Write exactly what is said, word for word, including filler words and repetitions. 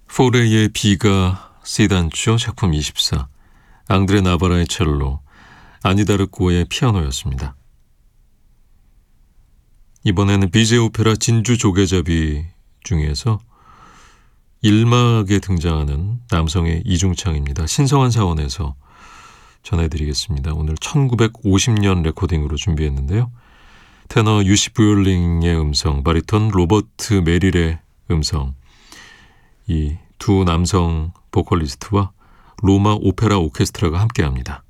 포레의 비가 시단조 작품 이십사, 앙드레 나바라의 첼로, 아니다르코의 피아노였습니다. 이번에는 비제 오페라 진주 조개잡이 중에서 일막에 등장하는 남성의 이중창입니다. 신성한 사원에서 전해드리겠습니다. 오늘 천구백오십 년 레코딩으로 준비했는데요. 테너 유시 브율링의 음성, 바리톤 로버트 메릴의 음성, 이 두 남성 보컬리스트와 로마 오페라 오케스트라가 함께합니다.